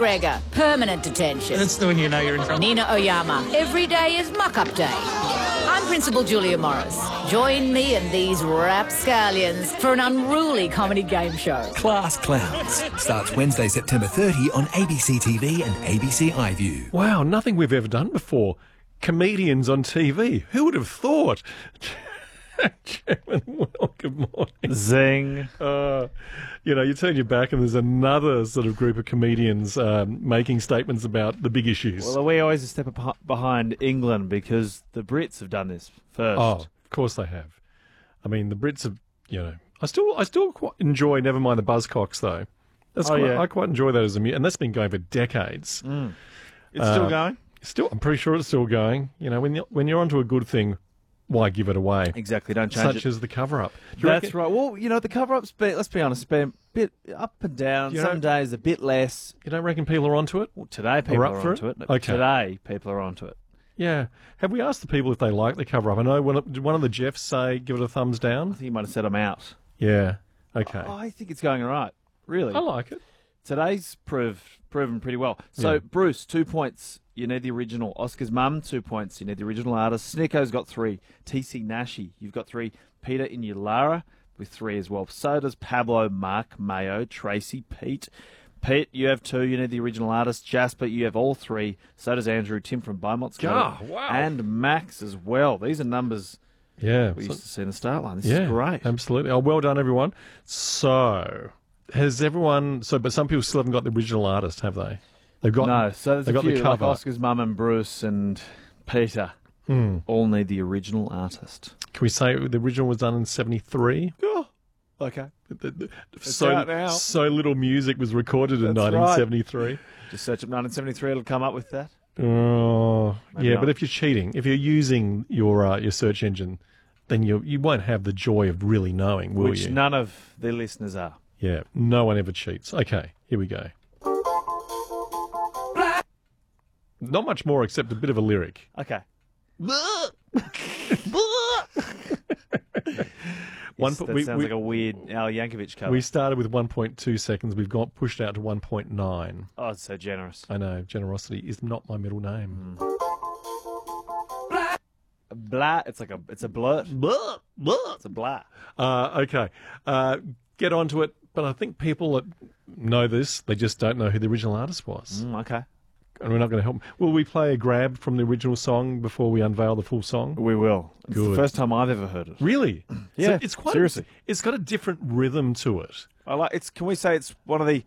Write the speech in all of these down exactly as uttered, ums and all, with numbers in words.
McGregor, permanent detention. That's the one you know you're in trouble. Nina Oyama, every day is muck-up day. I'm Principal Julia Morris. Join me and these rapscallions for an unruly comedy game show. Class Clowns starts Wednesday, September thirtieth on A B C T V and A B C iView. Wow, nothing we've ever done before. Comedians on T V. Who would have thought? Chairman, well, good morning. Zing. Uh, you know, you turn your back and there's another sort of group of comedians um, making statements about the big issues. Well, we always a step ap- behind England because the Brits have done this first. Oh, of course they have. I mean, the Brits have, you know, I still I still quite enjoy, never mind the Buzzcocks, though. That's Oh, quite, yeah. I quite enjoy that as a music, and that's been going for decades. Mm. It's Uh, still going? Still, I'm pretty sure it's still going. You know, when you're, when you're onto a good thing, why give it away? Exactly, don't change Such it. as the cover-up. Do you That's reckon- right. Well, you know, the cover-up's, been, let's be honest, been a bit up and down. You Some don't- days a bit less. You don't reckon people are onto it? Well, today people up are for onto it. it? Okay. Today people are onto it. Yeah. Have we asked the people if they like the cover-up? I know one of, did one of the Jeffs say give it a thumbs I down? think you might have said I'm out. Yeah. Okay. I think it's going all right, really. I like it. Today's proved proven pretty well. So, Yeah. Bruce, two points. You need the original. Oscar's mum, two points. You need the original artist. Snicko's got three. T C Nashi, you've got three. Peter Inulara with three as well. So does Pablo, Mark, Mayo, Tracy, Pete. Pete, you have two. You need the original artist. Jasper, you have all three. So does Andrew, Tim from Beaumont. Ah, wow. And Max as well. These are numbers Yeah. we So- used to see in the start line. This yeah. is great. Absolutely. Oh, well done, everyone. So, has everyone... So, but some people still haven't got the original artist, have they? They've got... No, so there's they a got few, the like cover. Oscar's mum and Bruce and Peter. Hmm. All need the original artist. Can we say the original was done in seventy-three? Oh, okay. The- the- It's So, out now. so little music was recorded in That's right. nineteen seventy-three. Just search up nineteen seventy-three, it'll come up with that. Oh, Maybe yeah, not. but if you're cheating, if you're using your uh, your search engine, then you you won't have the joy of really knowing, will Which you? none of the listeners are. Yeah, no one ever cheats. Okay, here we go. Not much more except a bit of a lyric. Okay. One Yes, po- that we, sounds we, like a weird Al Yankovic cover. we started with one point two seconds. We've got pushed out to one point nine. Oh, it's so generous. I know, generosity is not my middle Mm. name. Blah. It's like a. It's a blurt. Blah, blah. It's a blah. Uh, okay, uh, get onto it. But I think people that know this, they just don't know who the original artist was. Mm, okay. And we're not going to help. Will we play a grab from the original song before we unveil the full song? We will. It's Good. the first time I've ever heard it. Really? Yeah, So it's quite seriously. It's got a different rhythm to it. I like. It's. Can we say it's one of the?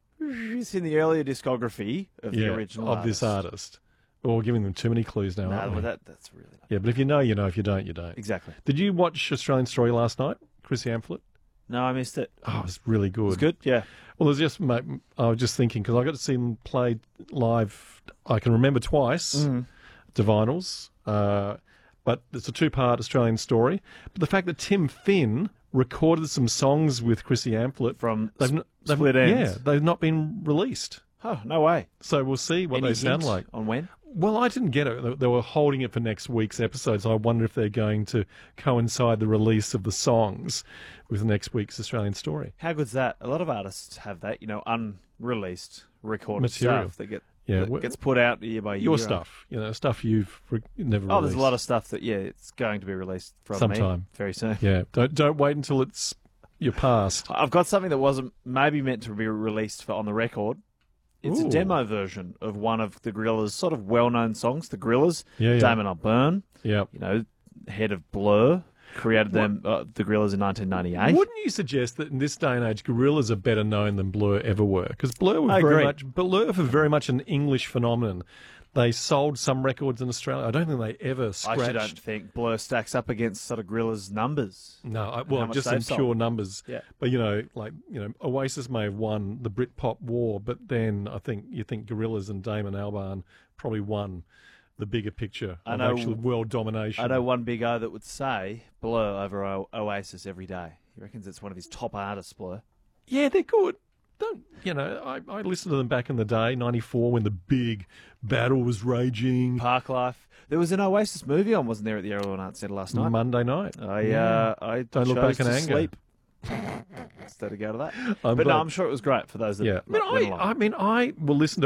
It's in the earlier discography of the Yeah, original of artist. this artist. Well, we're giving them too many clues now, No, aren't we? well, that that's really not. Yeah, but if you know, you know. If you don't, you don't. Exactly. Did you watch Australian Story last night? Chris Amphlett? No, I missed it. Oh, it was really good. It's good. Yeah. Well, it was just, mate, I was just thinking, because I got to see them play live, I can remember twice, Mm-hmm. Divinals, uh, but it's a two-part Australian story. But the fact that Tim Finn recorded some songs with Chrissy Amphlett From they've, Sp- n- they've, Split yeah, Ends. they've not been released. Oh, no way. So we'll see what Any they sound hint like. on when? Well, I didn't get it. They- They were holding it for next week's episode, so I wonder if they're going to coincide the release of the songs with next week's Australian Story. How good's that? A lot of artists have that, you know, unreleased recorded Material. stuff that get Yeah, that wh- gets put out year by year. Your stuff, you know, stuff you've re- never Oh, released. there's a lot of stuff that yeah, it's going to be released from Sometime. me very soon. Yeah, don't don't wait until it's your past. I've got something that wasn't maybe meant to be released for on the record. It's Ooh. a demo version of one of the Gorillaz' sort of well-known songs, the Gorillaz. Yeah, yeah. Damon Albarn, Yeah. you know, head of Blur, created them uh, the Gorillaz in nineteen ninety-eight. Wouldn't you suggest that in this day and age, gorillas are better known than Blur ever were? Because Blur were I very agree. much Blur were very much an English phenomenon. They sold some records in Australia. I don't think they ever I scratched. actually don't think Blur stacks up against sort of Gorillaz' numbers. No, I, how well, much just they've in sold. pure numbers. Yeah. But you know, like you know, Oasis may have won the Britpop war, but then I think you think Gorillaz and Damon Albarn probably won the bigger picture I of know- actual world domination. I know one big O that would say Blur over o- Oasis every day. He reckons it's one of his top artists, Blur. Yeah, they're good. Don't you know? I, I listened to them back in the day, ninety-four, when the big battle was raging. Parklife. There was an Oasis movie on, wasn't there, at the Errol Arts Centre last night? Monday night. I Yeah. uh, I Don't look chose back in to anger. sleep instead of go to that. I'm but glad- no, I'm sure it was great for those that Yeah, I mean, went I, along. I mean, I will listen to